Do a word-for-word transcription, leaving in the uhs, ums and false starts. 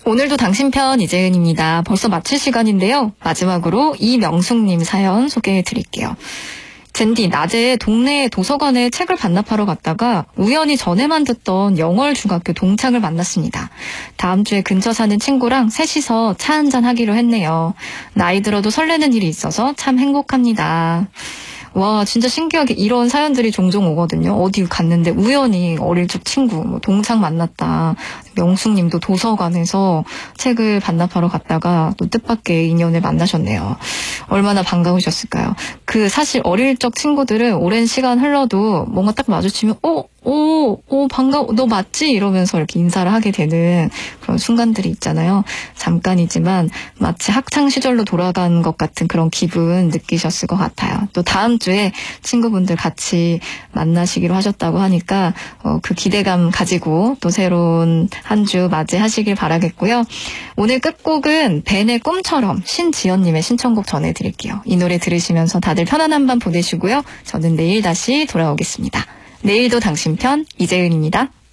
오늘도 당신 편 이재은입니다. 벌써 마칠 시간인데요. 마지막으로 이명숙님 사연 소개해드릴게요. 젠디, 낮에 동네 도서관에 책을 반납하러 갔다가 우연히 전에만 듣던 영월 중학교 동창을 만났습니다. 다음 주에 근처 사는 친구랑 셋이서 차 한잔 하기로 했네요. 나이 들어도 설레는 일이 있어서 참 행복합니다. 와, 진짜 신기하게 이런 사연들이 종종 오거든요. 어디 갔는데 우연히 어릴 적 친구, 뭐 동창 만났다. 명숙님도 도서관에서 책을 반납하러 갔다가 또 뜻밖의 인연을 만나셨네요. 얼마나 반가우셨을까요? 그 사실 어릴 적 친구들은 오랜 시간 흘러도 뭔가 딱 마주치면 어? 오, 오, 반가워, 너 맞지? 이러면서 이렇게 인사를 하게 되는 그런 순간들이 있잖아요. 잠깐이지만 마치 학창시절로 돌아간 것 같은 그런 기분 느끼셨을 것 같아요. 또 다음 주에 친구분들 같이 만나시기로 하셨다고 하니까 어, 그 기대감 가지고 또 새로운 한 주 맞이하시길 바라겠고요. 오늘 끝곡은 벤의 꿈처럼 신지연님의 신청곡 전해드릴게요. 이 노래 들으시면서 다들 편안한 밤 보내시고요. 저는 내일 다시 돌아오겠습니다. 내일도 당신 편 이재은입니다.